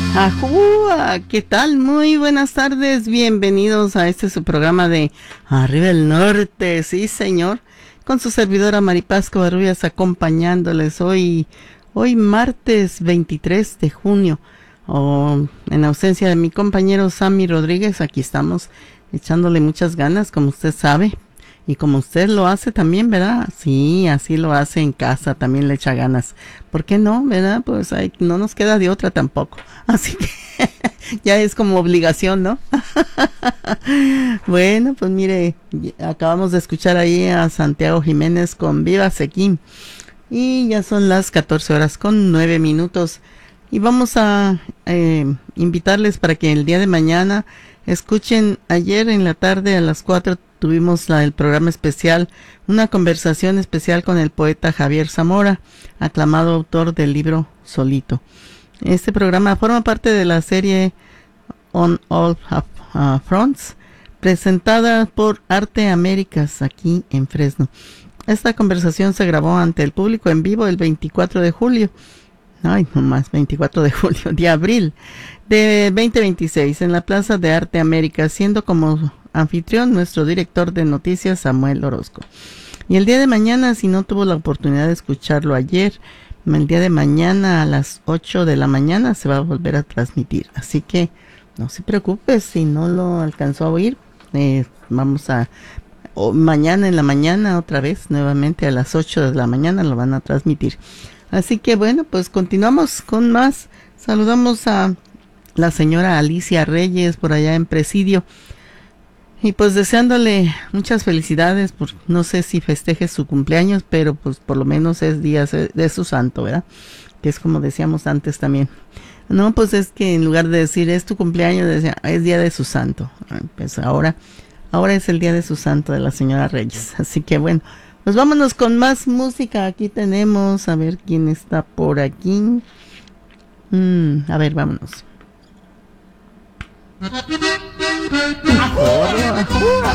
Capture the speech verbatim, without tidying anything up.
Ajúa, ¿qué tal? Muy buenas tardes, bienvenidos a este su programa de Arriba el Norte, sí señor, con su servidora Maripaz Covarrubias acompañándoles hoy, hoy martes veintitrés de junio, oh, en ausencia de mi compañero Sammy Rodríguez, aquí estamos echándole muchas ganas, como usted sabe, y como usted lo hace también, ¿verdad? Sí, así lo hace en casa, también le echa ganas. ¿Por qué no, verdad? Pues ay, no nos queda de otra tampoco. Así que ya es como obligación, ¿no? Bueno, pues mire, acabamos de escuchar ahí a Santiago Jiménez con Viva Sequín. Y ya son las catorce horas con nueve minutos. Y vamos a eh, invitarles para que el día de mañana escuchen. Ayer en la tarde a las cuatro tuvimos la, el programa especial, una conversación especial con el poeta Javier Zamora, aclamado autor del libro Solito. Este programa forma parte de la serie On All uh, Fronts, presentada por Arte Américas aquí en Fresno. Esta conversación se grabó ante el público en vivo el veinticuatro de julio. Ay, no más, veinticuatro de julio, de abril de veinte veintiséis en la Plaza de Arte América, siendo como anfitrión nuestro director de noticias Samuel Orozco. Y el día de mañana, si no tuvo la oportunidad de escucharlo ayer, el día de mañana a las ocho de la mañana se va a volver a transmitir. Así que no se preocupe si no lo alcanzó a oír. Eh, vamos a, o mañana en la mañana otra vez, nuevamente a las ocho de la mañana lo van a transmitir. Así que bueno, pues continuamos con más. Saludamos a la señora Alicia Reyes por allá en Presidio. Y pues deseándole muchas felicidades, por, no sé si festeje su cumpleaños, pero pues por lo menos es día de su santo, ¿verdad? Que es como decíamos antes también. No, pues es que en lugar de decir es tu cumpleaños, decía es día de su santo. Pues ahora, ahora es el día de su santo de la señora Reyes. Así que bueno, pues vámonos con más música. Aquí tenemos, a ver quién está por aquí. Mm, a ver, vámonos.